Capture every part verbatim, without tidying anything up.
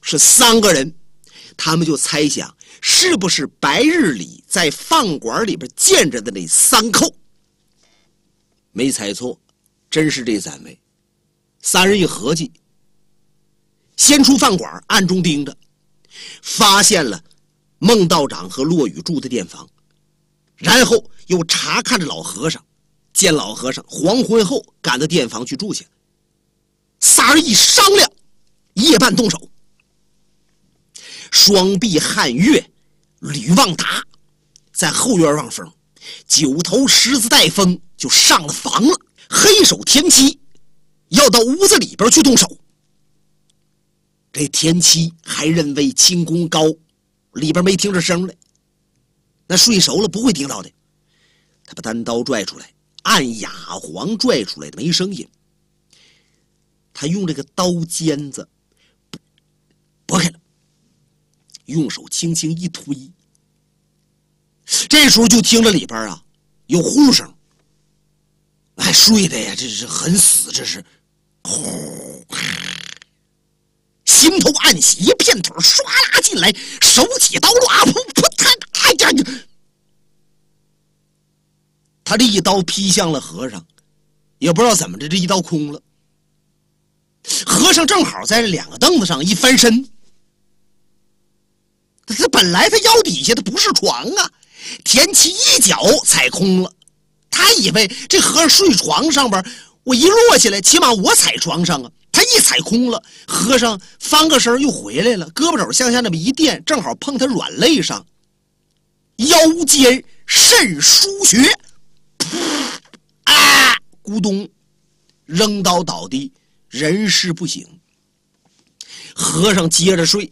是三个人，他们就猜想是不是白日里在饭馆里边见着的那三寇。没猜错，真是这三位。三人一合计，先出饭馆，暗中盯着，发现了孟道长和骆雨住的店房，然后又查看着老和尚，见老和尚黄昏后赶到店房去住下。仨人一商量，夜半动手。双臂汉月、吕望达在后院望风，九头狮子带风就上了房了。黑手田七要到屋子里边去动手。这田七还认为轻功高，里边没听着声来，那睡熟了不会听到的。他把单刀拽出来，按哑簧拽出来的没声音。他用这个刀尖子拨开了，用手轻轻一推，这时候就听着里边啊有呼声。哎，睡的呀，这是很死，这是呼，心头暗喜，一片腿唰啦进来，手起刀落，啊噗噗，他哎呀，他这一刀劈向了和尚，也不知道怎么的，这一刀空了。和尚正好在这两个凳子上一翻身，他本来他腰底下的不是床啊，田七一脚踩空了。他以为这和尚睡床上边，我一落下来，起码我踩床上啊。他一踩空了，和尚翻个身又回来了，胳膊肘向下那么一垫，正好碰他软肋上，腰间肾腧穴，啊，咕咚，扔刀倒地，人事不省。和尚接着睡，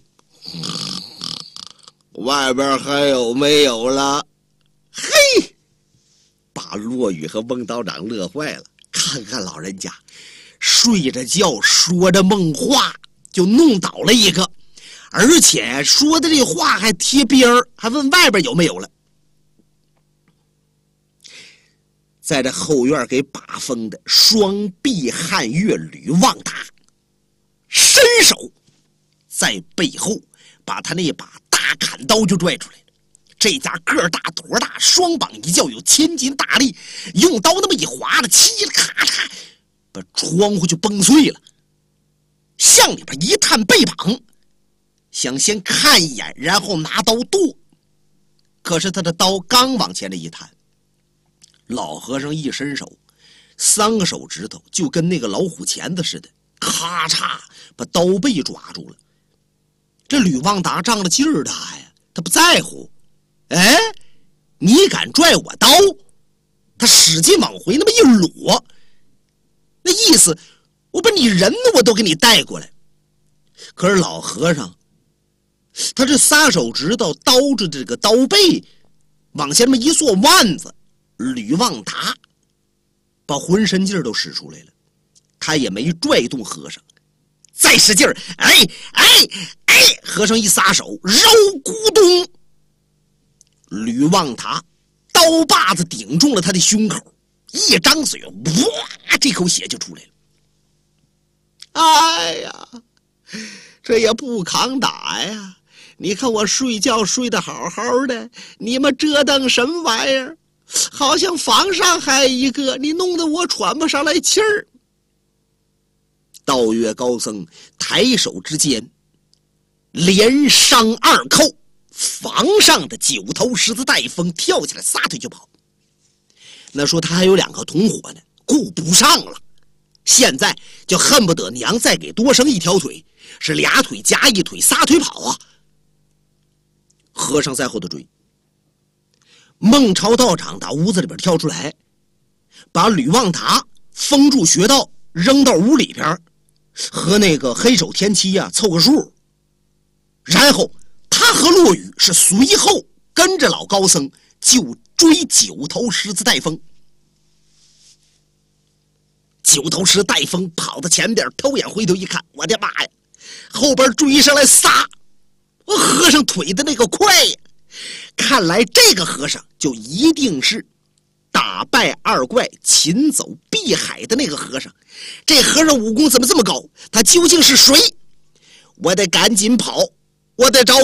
外边还有没有了？嘿，把骆雨和孟道长乐坏了。看看老人家睡着觉说着梦话，就弄倒了一个，而且说的这话还贴边儿，还问外边有没有了。在这后院给把风的双臂汉月吕望达伸手在背后把他那把大砍刀就拽出来了。这家个儿大坨大，双膀一较有千斤大力，用刀那么一划了，嘁哩咔嚓，把窗户就崩碎了。向里边一探背膀，想先看一眼，然后拿刀剁。可是他的刀刚往前这一探，老和尚一伸手，三个手指头就跟那个老虎钳子似的，咔嚓把刀背抓住了。这吕望达仗着劲儿大呀，他不在乎。哎，你敢拽我刀？他使劲往回那么一裸，那意思我把你人我都给你带过来。可是老和尚他这仨手指头刀着这个刀背往下那么一做腕子，吕望达把浑身劲儿都使出来了，他也没拽动和尚，再使劲儿，哎哎哎，和尚一撒手，肉咕咚，吕望达刀把子顶中了他的胸口，一张嘴，哇，这口血就出来了。哎呀，这也不抗打呀！你看我睡觉睡得好好的，你们折腾什么玩意儿？好像房上还一个，你弄得我喘不上来气儿。道月高僧抬手之间，连伤二扣。房上的九头狮子带风跳起来，撒腿就跑。那说他还有两个同伙呢，顾不上了，现在就恨不得娘再给多生一条腿，是俩腿加一腿，撒腿跑啊！和尚在后头追，孟超道长打屋子里边跳出来，把吕望达封住穴道，扔到屋里边，和那个黑手天七啊凑个数，然后他和骆雨是随后跟着老高僧就追九头狮子带风。九头狮带风跑到前边，偷眼回头一看，我的妈呀，后边追上来仨，我和尚腿的那个快呀！看来这个和尚就一定是打败二怪擒走碧海的那个和尚。这和尚武功怎么这么高？他究竟是谁？ 我得赶紧跑，我得找